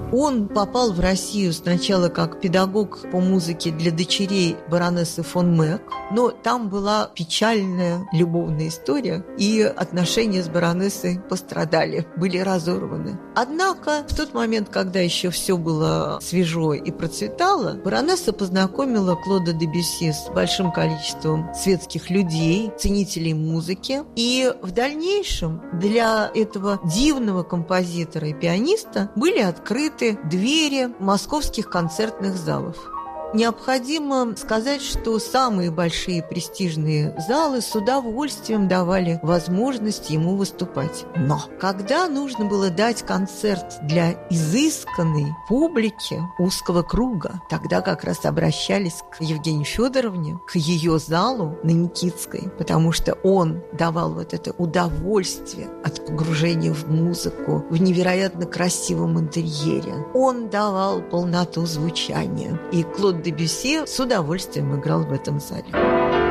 Он попал в Россию сначала как педагог по музыке для дочерей баронессы фон Мек, но там была печальная любовная история, и отношения с баронессой пострадали, были разорваны. Однако в тот момент, когда еще все было свежо и процветало, баронесса познакомила Клода Дебюсси с большим количеством светских людей, ценителей музыки, и в дальнейшем для этого дивного композитора и пианиста были открыты двери московских концертных залов. Необходимо сказать, что самые большие престижные залы с удовольствием давали возможность ему выступать. Но когда нужно было дать концерт для изысканной публики узкого круга, тогда как раз обращались к Евгении Федоровне, к ее залу на Никитской, потому что он давал вот это удовольствие от погружения в музыку, в невероятно красивом интерьере. Он давал полноту звучания. И Клод Дебюсси с удовольствием играл в этом зале.